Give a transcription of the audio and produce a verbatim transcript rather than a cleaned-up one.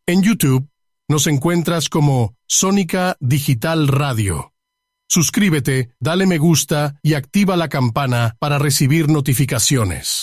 En YouTube nos encuentras como Sónica Digital Radio. Suscríbete, dale me gusta y activa la campana para recibir notificaciones.